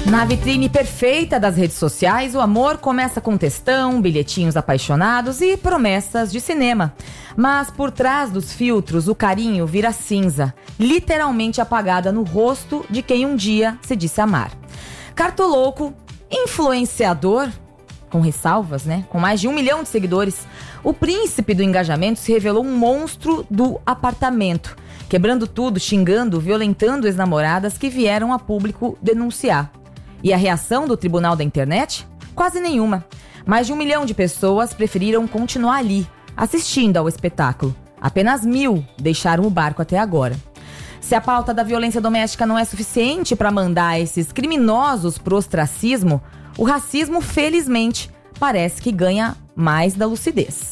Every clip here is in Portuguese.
Na vitrine perfeita das redes sociais, o amor começa com textão, bilhetinhos apaixonados e promessas de cinema. Mas por trás dos filtros, o carinho vira cinza, literalmente apagada no rosto de quem um dia se disse amar. Cartolouco, influenciador, com ressalvas, né? Com mais de 1 milhão de seguidores, o príncipe do engajamento se revelou um monstro do apartamento, quebrando tudo, xingando, violentando ex-namoradas que vieram a público denunciar. E a reação do tribunal da internet? Quase nenhuma. Mais de 1 milhão de pessoas preferiram continuar ali, assistindo ao espetáculo. Apenas 1.000 deixaram o barco até agora. Se a pauta da violência doméstica não é suficiente para mandar esses criminosos pro ostracismo, o racismo, felizmente, parece que ganha mais da lucidez.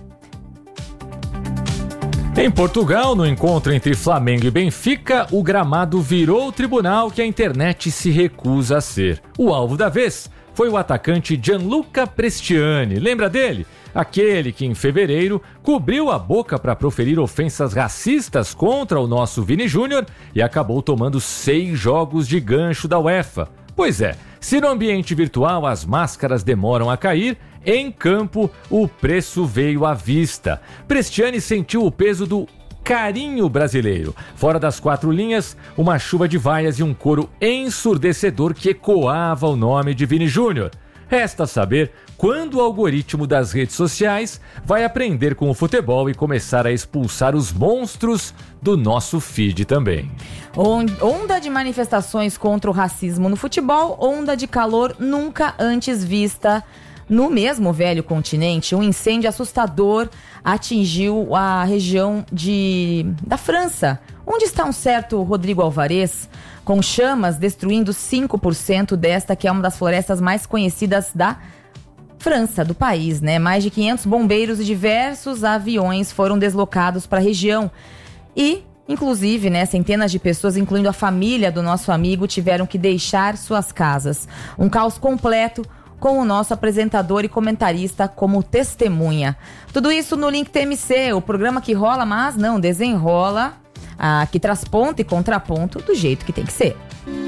Em Portugal, no encontro entre Flamengo e Benfica, o gramado virou o tribunal que a internet se recusa a ser. O alvo da vez foi o atacante Gianluca Prestiani. Lembra dele? Aquele que, em fevereiro, cobriu a boca para proferir ofensas racistas contra o nosso Vini Júnior e acabou tomando 6 jogos de gancho da UEFA. Pois é, se no ambiente virtual as máscaras demoram a cair, em campo o preço veio à vista. Prestiani sentiu o peso do carinho brasileiro. Fora das 4 linhas, uma chuva de vaias e um coro ensurdecedor que ecoava o nome de Vini Júnior. Resta saber quando o algoritmo das redes sociais vai aprender com o futebol e começar a expulsar os monstros do nosso feed também. Onda de manifestações contra o racismo no futebol, onda de calor nunca antes vista no mesmo velho continente. Um incêndio assustador atingiu a região da França, onde está um certo Rodrigo Alvarez, com chamas destruindo 5% desta que é uma das florestas mais conhecidas da França, do país, né? Mais de 500 bombeiros e diversos aviões foram deslocados para a região e, inclusive, né, centenas de pessoas, incluindo a família do nosso amigo, tiveram que deixar suas casas. Um caos completo, com o nosso apresentador e comentarista como testemunha. Tudo isso no Link TMC, o programa que rola, mas não desenrola, que traz ponto e contraponto do jeito que tem que ser.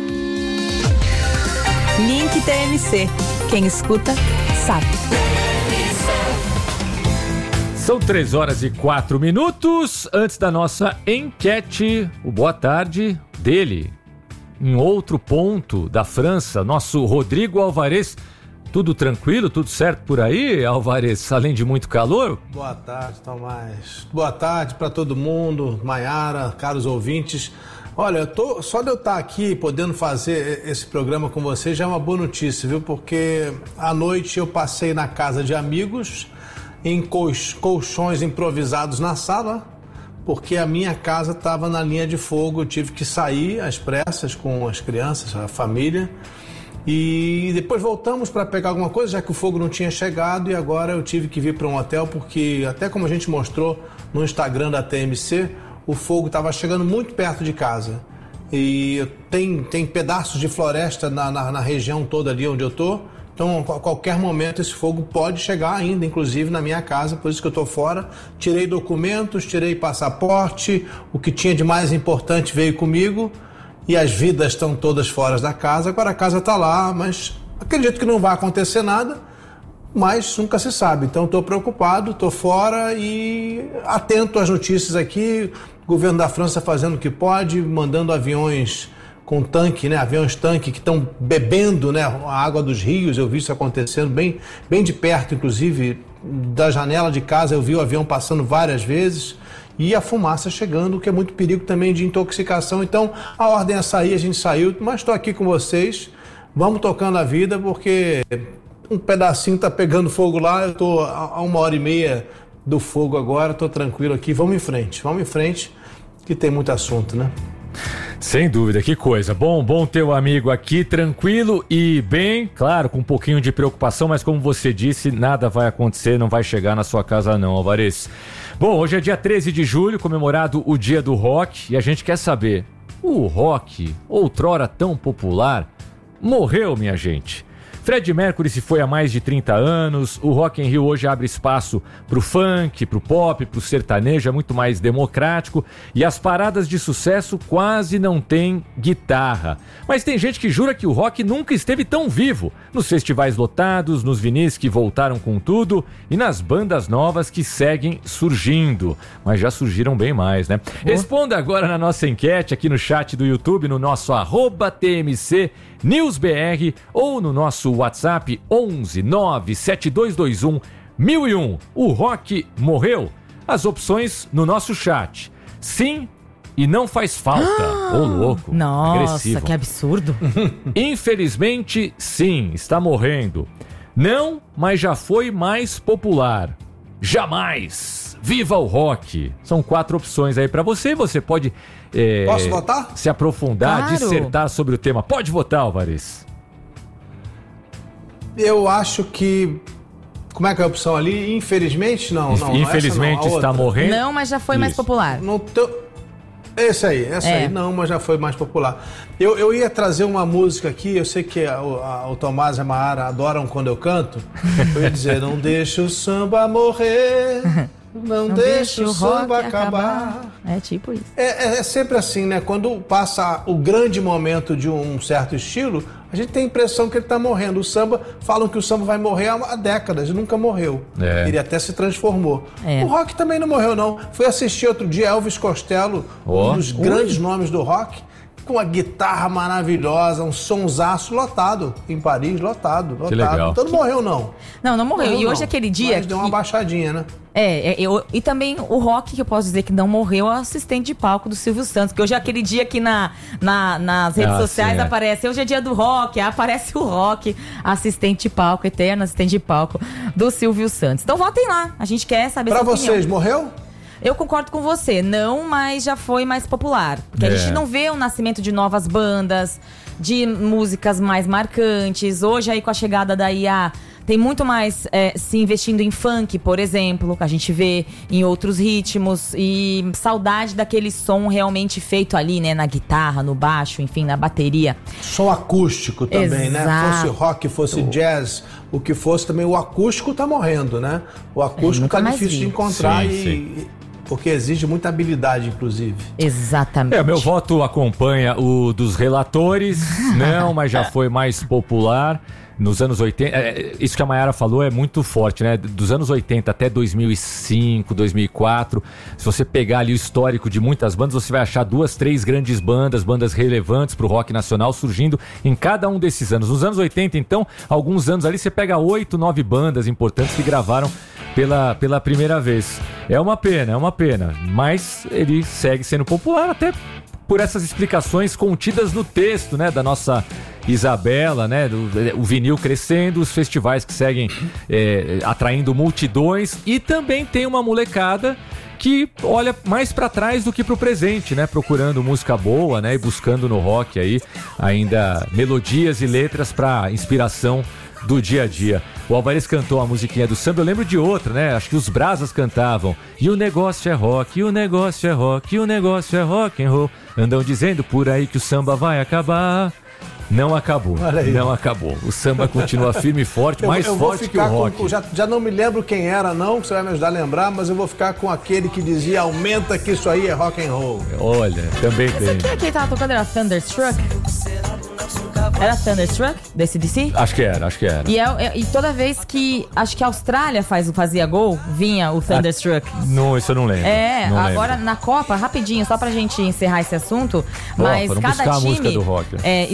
Link TMC. Quem escuta, sabe. São 3h04. Antes da nossa enquete, o boa tarde dele. Em outro ponto da França, nosso Rodrigo Alvarez. Tudo tranquilo, tudo certo por aí, Alvarez, além de muito calor? Boa tarde, Tomás. Boa tarde para todo mundo, Maiara, caros ouvintes. Olha, só de eu estar aqui podendo fazer esse programa com vocês já é uma boa notícia, viu? Porque à noite eu passei na casa de amigos, em colchões improvisados na sala, porque a minha casa estava na linha de fogo, eu tive que sair às pressas com as crianças, a família. E depois voltamos para pegar alguma coisa, já que o fogo não tinha chegado, e agora eu tive que vir para um hotel, porque até como a gente mostrou no Instagram da TMC, o fogo estava chegando muito perto de casa. E tem pedaços de floresta na região toda ali onde eu estou, então a qualquer momento esse fogo pode chegar ainda, inclusive na minha casa, por isso que eu estou fora. Tirei documentos, tirei passaporte, o que tinha de mais importante veio comigo. E as vidas estão todas fora da casa. Agora a casa está lá, mas acredito que não vai acontecer nada, mas nunca se sabe. Então estou preocupado, estou fora e atento às notícias aqui. O governo da França fazendo o que pode, mandando aviões com tanque, né? Aviões tanque que estão bebendo, né, a água dos rios. Eu vi isso acontecendo bem de perto, inclusive da janela de casa eu vi o avião passando várias vezes. E a fumaça chegando, que é muito perigo também de intoxicação. Então, a ordem é sair, a gente saiu, mas estou aqui com vocês. Vamos tocando a vida, porque um pedacinho está pegando fogo lá. Eu estou a 1h30 do fogo agora, estou tranquilo aqui. Vamos em frente, que tem muito assunto, né? Sem dúvida, que coisa. Bom ter o amigo aqui, tranquilo e bem, claro, com um pouquinho de preocupação, mas como você disse, nada vai acontecer, não vai chegar na sua casa não, Alvarez. Bom, hoje é dia 13 de julho, comemorado o Dia do Rock, e a gente quer saber, o rock, outrora tão popular, morreu, minha gente? Freddie Mercury se foi há mais de 30 anos, o Rock in Rio hoje abre espaço pro funk, pro pop, pro sertanejo, é muito mais democrático e as paradas de sucesso quase não tem guitarra. Mas tem gente que jura que o rock nunca esteve tão vivo, nos festivais lotados, nos vinis que voltaram com tudo e nas bandas novas que seguem surgindo. Mas já surgiram bem mais, né? Responda agora na nossa enquete aqui no chat do YouTube, no nosso @TMC NewsBR ou no nosso WhatsApp 11 97221 1001. O rock morreu? As opções no nosso chat. Sim e não faz falta. Ô, louco. Nossa, agressivo. que absurdo. Infelizmente, sim, está morrendo. Não, mas já foi mais popular. Jamais. Viva o rock. São 4 opções aí pra você. Você pode Posso votar? se aprofundar, Claro. dissertar sobre o tema. Pode votar, Álvares. Eu acho que... Como é que é a opção ali? Infelizmente, não. Infelizmente essa não, a está outra. morrendo. Não, mas já foi mais Isso. popular. Não tô... Essa aí, não, mas já foi mais popular. Eu ia trazer uma música aqui, eu sei que o Tomás e a Maara adoram quando eu canto. Eu ia dizer, não deixa o samba morrer, não deixa o samba acabar. É tipo isso. É sempre assim, né? Quando passa o grande momento de um certo estilo, a gente tem a impressão que ele está morrendo. O samba, falam que o samba vai morrer há décadas, e nunca morreu. Ele até se transformou. O rock também não morreu, não. Fui assistir outro dia Elvis Costello, um dos grandes nomes do rock, com a guitarra maravilhosa, um sonsaço lotado, em Paris, lotado. Que legal. Então não morreu, não. Não morreu. E hoje é aquele dia Mas deu uma baixadinha, né? E também o rock, que eu posso dizer que não morreu, é o assistente de palco do Silvio Santos. Que hoje é aquele dia que nas redes sociais aparece, hoje é dia do rock, aparece o rock, assistente de palco, eterno assistente de palco do Silvio Santos. Então votem lá, a gente quer saber Pra sua opinião. vocês, morreu? Eu concordo com você, não, mas já foi mais popular. Porque a gente não vê o nascimento de novas bandas, de músicas mais marcantes. Hoje aí com a chegada da IA, tem muito mais se investindo em funk, por exemplo, que a gente vê em outros ritmos. E saudade daquele som realmente feito ali, né? Na guitarra, no baixo, enfim, na bateria. Som acústico também, né? Exato. Fosse rock, fosse jazz, o que fosse também. O acústico tá morrendo, né? O acústico nunca tá mais difícil vi. de encontrar Sim. porque exige muita habilidade, inclusive. Exatamente. Meu voto acompanha o dos relatores. Não, mas já foi mais popular. Nos anos 80, isso que a Mayara falou é muito forte, né? Dos anos 80 até 2005, 2004, se você pegar ali o histórico de muitas bandas, você vai achar 2, 3 grandes bandas relevantes pro rock nacional surgindo em cada um desses anos. Nos anos 80, então, alguns anos ali, você pega 8, 9 bandas importantes que gravaram pela primeira vez. É uma pena, mas ele segue sendo popular até por essas explicações contidas no texto, né, da nossa Isabela, né, o vinil crescendo, os festivais que seguem atraindo multidões, e também tem uma molecada que olha mais pra trás do que pro presente, né, procurando música boa, né, e buscando no rock aí ainda melodias e letras pra inspiração do dia a dia. O Álvares cantou a musiquinha do samba, eu lembro de outra, né? Acho que os Brasas cantavam. E o negócio é rock, e o negócio é rock, e o negócio é rock and roll. Andam dizendo por aí que o samba vai acabar. Não acabou, não acabou. O samba continua firme e forte, mais forte que o rock. Já não me lembro quem era, não, que você vai me ajudar a lembrar, mas eu vou ficar com aquele que dizia: aumenta que isso aí é rock and roll. Olha, também tem. Esse aqui que ele tava tocando era Thunderstruck? Era Thunderstruck, desse DC? Acho que era. E toda vez que, acho que a Austrália fazia gol, vinha o Thunderstruck. Não, isso eu não lembro. Não agora lembro. na Copa, rapidinho, só pra gente encerrar esse assunto, mas vamos cada buscar a música time do rock.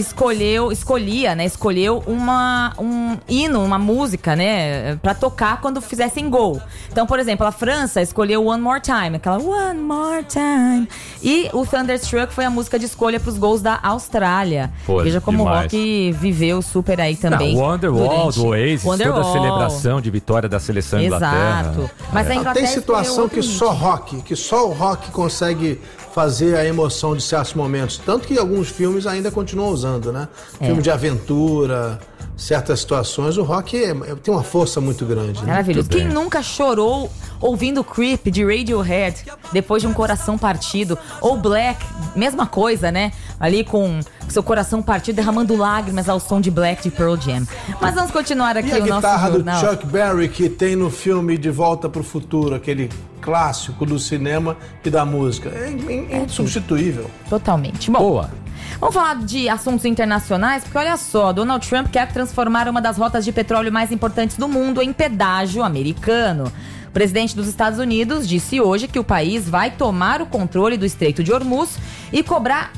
escolheu um hino, uma música, né, pra tocar quando fizessem gol. Então, por exemplo, a França escolheu One More Time, aquela One More Time. E o Thunderstruck foi a música de escolha pros gols da Austrália. Pô, Veja como demais. o rock viveu super aí também. Wonderwall, do Oasis, toda a celebração de vitória da seleção Inglaterra. Exato. Mas a Inglaterra Tem situação escolheu que outro só o rock consegue fazer a emoção de certos momentos. Tanto que alguns filmes ainda continuam usando, né? Filme de aventura, certas situações, o rock tem uma força muito grande. Né? Maravilhoso. Quem nunca chorou ouvindo Creep de Radiohead depois de um coração partido? Ou Black, mesma coisa, né? Ali com seu coração partido, derramando lágrimas ao som de Black de Pearl Jam. Mas vamos continuar aqui o nosso jornal. E a guitarra do Chuck Berry que tem no filme De Volta para o Futuro, aquele clássico do cinema e da música. É insubstituível. Totalmente. Bom, Boa. Vamos falar de assuntos internacionais, porque olha só, Donald Trump quer transformar uma das rotas de petróleo mais importantes do mundo em pedágio americano. O presidente dos Estados Unidos disse hoje que o país vai tomar o controle do Estreito de Hormuz e cobrar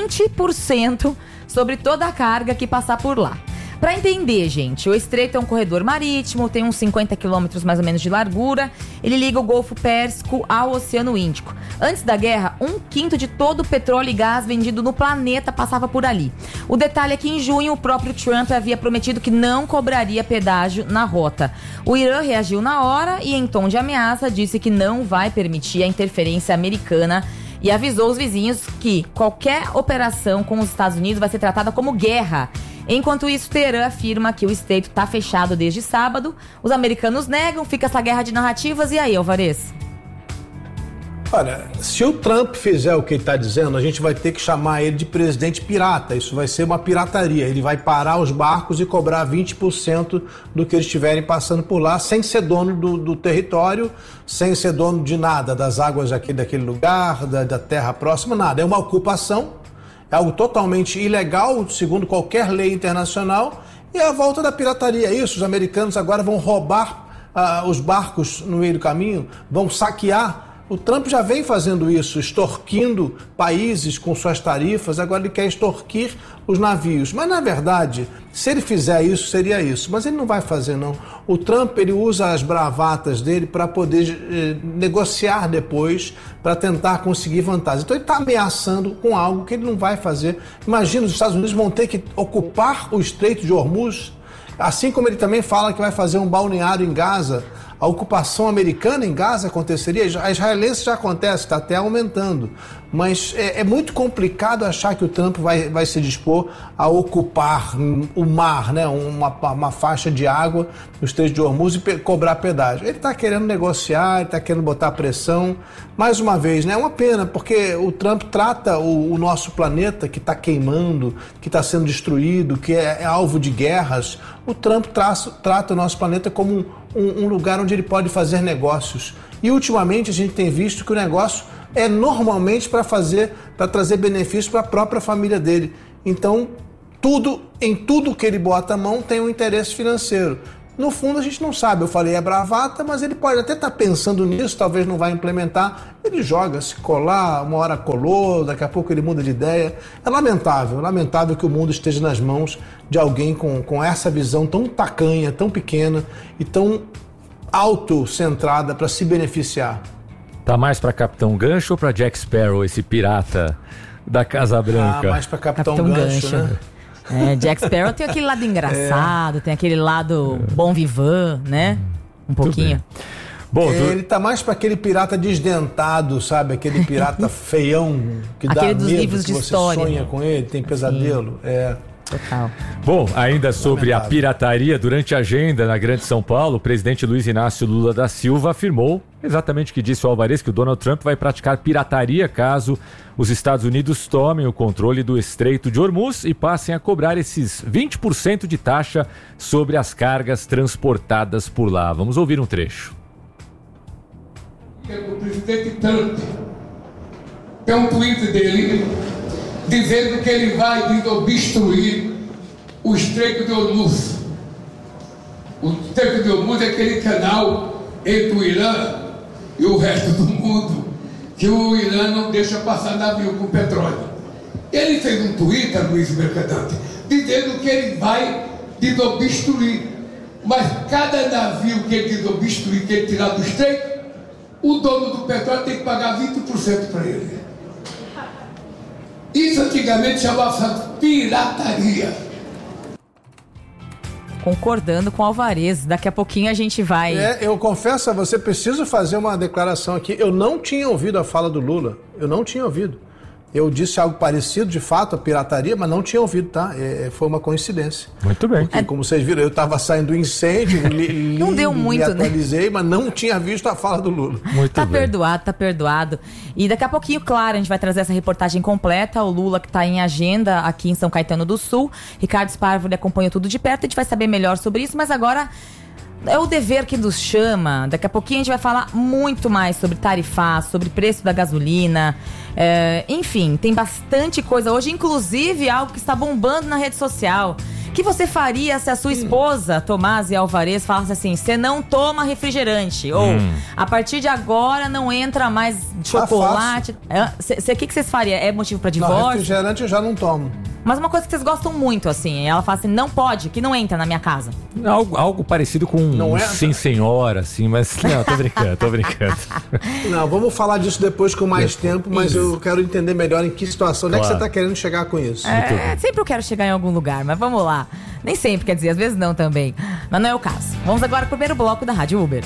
20% sobre toda a carga que passar por lá. Para entender, gente, o Estreito é um corredor marítimo, tem uns 50 quilômetros mais ou menos de largura. Ele liga o Golfo Pérsico ao Oceano Índico. Antes da guerra, 1/5 de todo o petróleo e gás vendido no planeta passava por ali. O detalhe é que em junho o próprio Trump havia prometido que não cobraria pedágio na rota. O Irã reagiu na hora e, em tom de ameaça, disse que não vai permitir a interferência americana e avisou os vizinhos que qualquer operação com os Estados Unidos vai ser tratada como guerra. Enquanto isso, Teherã afirma que o estreito está fechado desde sábado. Os americanos negam, fica essa guerra de narrativas. E aí, Alvarez? Olha, se o Trump fizer o que ele está dizendo, a gente vai ter que chamar ele de presidente pirata. Isso vai ser uma pirataria. Ele vai parar os barcos e cobrar 20% do que eles estiverem passando por lá, sem ser dono do território, sem ser dono de nada, das águas daquele lugar, da terra próxima, nada. É uma ocupação. É algo totalmente ilegal, segundo qualquer lei internacional, e é a volta da pirataria. Isso, os americanos agora vão roubar os barcos no meio do caminho, vão saquear. O Trump já vem fazendo isso, extorquindo países com suas tarifas, agora ele quer extorquir os navios. Mas, na verdade, se ele fizer isso, seria isso. Mas ele não vai fazer, não. O Trump, ele usa as bravatas dele para poder negociar depois, para tentar conseguir vantagem. Então, ele está ameaçando com algo que ele não vai fazer. Imagina, os Estados Unidos vão ter que ocupar o Estreito de Hormuz, assim como ele também fala que vai fazer um balneário em Gaza. A ocupação americana em Gaza aconteceria, a israelense já acontece, está até aumentando. Mas é muito complicado achar que o Trump vai se dispor a ocupar o mar, né? uma faixa de água no Estreito de Hormuz e cobrar pedágio. Ele está querendo negociar, ele está querendo botar pressão. Mais uma vez, né? É uma pena, porque o Trump trata o nosso planeta, que está queimando, que está sendo destruído, que é alvo de guerras. O Trump trata o nosso planeta como um lugar onde ele pode fazer negócios. E ultimamente a gente tem visto que o negócio é normalmente para trazer benefícios para a própria família dele. Então, em tudo que ele bota a mão tem um interesse financeiro. No fundo a gente não sabe, eu falei é bravata, mas ele pode até estar pensando nisso, talvez não vai implementar. Ele joga, se colar, uma hora colou, daqui a pouco ele muda de ideia. É lamentável que o mundo esteja nas mãos de alguém com essa visão tão tacanha, tão pequena e tão autocentrada para se beneficiar. Tá mais para Capitão Gancho ou para Jack Sparrow, esse pirata da Casa Branca? Mais para Capitão Gancho, né? Jack Sparrow tem aquele lado engraçado, tem aquele lado bom vivant, né? Um pouquinho. Bom, ele tá mais para aquele pirata desdentado, sabe? Aquele pirata feião que aquele dá dos medo, livros que de você história, sonha né? com ele, tem pesadelo. Total. Bom, ainda sobre a pirataria, durante a agenda na Grande São Paulo, o presidente Luiz Inácio Lula da Silva afirmou exatamente o que disse o Alvarez, que o Donald Trump vai praticar pirataria caso os Estados Unidos tomem o controle do Estreito de Hormuz e passem a cobrar esses 20% de taxa sobre as cargas transportadas por lá. Vamos ouvir um trecho. O presidente Trump tem um tweet dele dizendo que ele vai obstruir o Estreito de Hormuz. O Estreito de Hormuz é aquele canal entre o Irã e o resto do mundo que o Irã não deixa passar navio com petróleo. Ele fez um tweet, Luiz Mercadante, dizendo que ele vai desobstruir, mas cada navio que ele desobstruir, que ele tirar do Estreito, o dono do petróleo tem que pagar 20% para ele. Isso antigamente chamava pirataria. Concordando com o Alvarez. Daqui a pouquinho a gente vai... Eu confesso a você, preciso fazer uma declaração aqui. Eu não tinha ouvido a fala do Lula. Eu não tinha ouvido. Eu disse algo parecido, de fato, a pirataria, mas não tinha ouvido, tá? Foi uma coincidência. Muito bem. Porque, como vocês viram, eu estava saindo do incêndio, não deu muito, me atualizei, né? Mas não tinha visto a fala do Lula. Muito bem. Tá perdoado. E daqui a pouquinho, claro, a gente vai trazer essa reportagem completa. O Lula que está em agenda aqui em São Caetano do Sul. Ricardo Sparvo, ele acompanhou tudo de perto. A gente vai saber melhor sobre isso, mas agora é o dever que nos chama. Daqui a pouquinho a gente vai falar muito mais sobre tarifar, sobre preço da gasolina. Enfim, tem bastante coisa hoje, inclusive algo que está bombando na rede social. O que você faria se a sua esposa, Tomásio Alvarez, falasse assim: você não toma refrigerante? Ou, a partir de agora não entra mais chocolate. O que vocês fariam? É motivo para divórcio? Não, refrigerante eu já não tomo. Mas uma coisa que vocês gostam muito, assim, ela fala assim: não pode, que não entra na minha casa. Algo parecido com Sim Senhora, assim, mas não, tô brincando. Não, vamos falar disso depois com mais tempo, mas eu quero entender melhor em que situação, onde é que você está querendo chegar com isso. Sempre eu quero chegar em algum lugar, mas vamos lá. Nem sempre, quer dizer, às vezes não também. Mas não é o caso. Vamos agora pro primeiro bloco da Rádio Uber.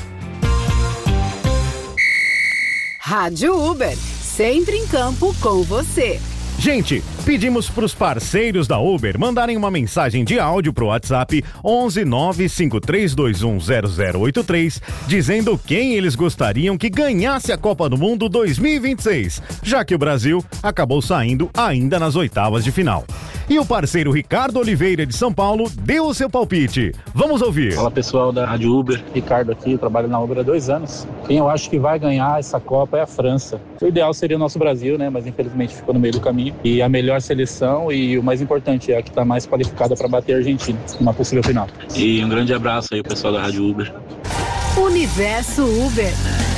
Rádio Uber, sempre em campo com você. Gente, pedimos para os parceiros da Uber mandarem uma mensagem de áudio pro WhatsApp 11 95321 0083 dizendo quem eles gostariam que ganhasse a Copa do Mundo 2026, já que o Brasil acabou saindo ainda nas oitavas de final. E o parceiro Ricardo Oliveira de São Paulo deu o seu palpite. Vamos ouvir. Fala pessoal da Rádio Uber, Ricardo aqui, eu trabalho na Uber há 2 anos. Quem eu acho que vai ganhar essa Copa é a França. O ideal seria o nosso Brasil, né? Mas infelizmente ficou no meio do caminho. E a melhor seleção e o mais importante é a que está mais qualificada para bater a Argentina numa possível final. E um grande abraço aí, pessoal da Rádio Uber. Universo Uber.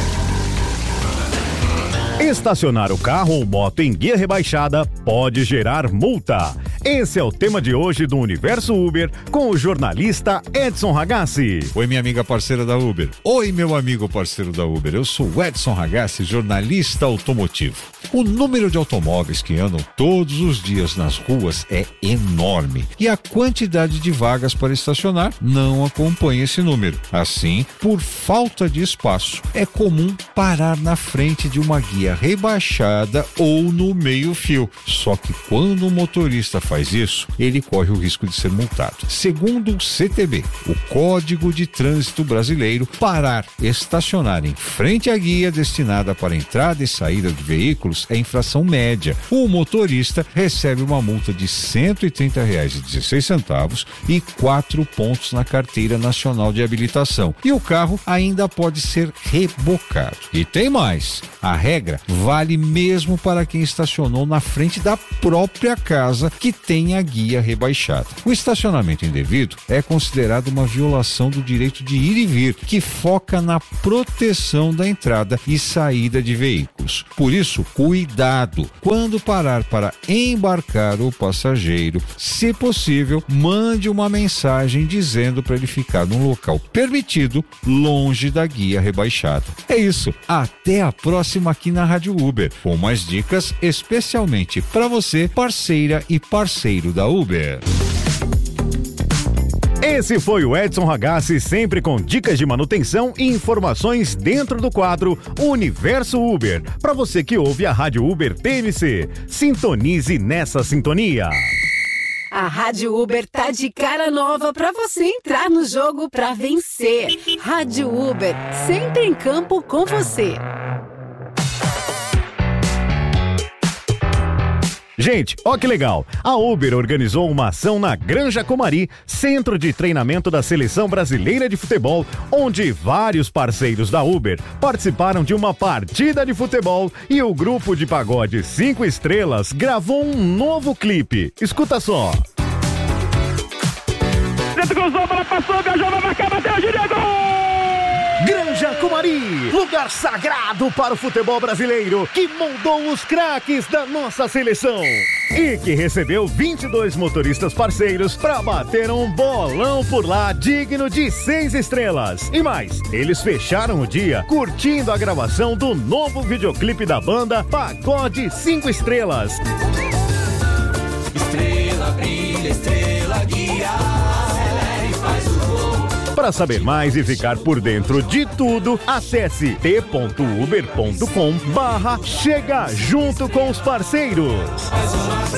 Estacionar o carro ou moto em guia rebaixada pode gerar multa. Esse é o tema de hoje do Universo Uber com o jornalista Edson Ragazzi. Oi, minha amiga parceira da Uber. Oi, meu amigo parceiro da Uber. Eu sou o Edson Ragazzi, jornalista automotivo. O número de automóveis que andam todos os dias nas ruas é enorme e a quantidade de vagas para estacionar não acompanha esse número. Assim, por falta de espaço, é comum parar na frente de uma guia rebaixada ou no meio-fio. Só que quando o motorista faz isso, ele corre o risco de ser multado. Segundo o CTB, o Código de Trânsito Brasileiro, parar, estacionar em frente à guia destinada para entrada e saída de veículos é infração média. O motorista recebe uma multa de R$ 130,16 e 4 pontos na Carteira Nacional de Habilitação. E o carro ainda pode ser rebocado. E tem mais. A regra vale mesmo para quem estacionou na frente da própria casa que tem a guia rebaixada. O estacionamento indevido é considerado uma violação do direito de ir e vir, que foca na proteção da entrada e saída de veículos. Por isso, cuidado quando parar para embarcar o passageiro. Se possível, mande uma mensagem dizendo para ele ficar num local permitido, longe da guia rebaixada. É isso. Até a próxima aqui na Rádio Uber, com mais dicas especialmente para você, parceira e parceiro da Uber. Esse foi o Edson Ragazzi, sempre com dicas de manutenção e informações dentro do quadro Universo Uber. Para você que ouve a Rádio Uber TMC, sintonize nessa sintonia. A Rádio Uber tá de cara nova pra você entrar no jogo pra vencer. Rádio Uber, sempre em campo com você. Gente, ó que legal! A Uber organizou uma ação na Granja Comari, centro de treinamento da Seleção Brasileira de Futebol, onde vários parceiros da Uber participaram de uma partida de futebol e o grupo de pagode 5 estrelas gravou um novo clipe. Escuta só! Cruzou, bola passou, viajou, vai marcar, bateu, gira, gol! Granja Comari, lugar sagrado para o futebol brasileiro, que moldou os craques da nossa seleção e que recebeu 22 motoristas parceiros para bater um bolão por lá digno de 6 estrelas. E mais, eles fecharam o dia curtindo a gravação do novo videoclipe da banda Pagode 5 Estrelas. Estrela brilha, estrela guia, acelera e faz o gol. Para saber mais e ficar por dentro de tudo, acesse t.uber.com/chega junto com os parceiros.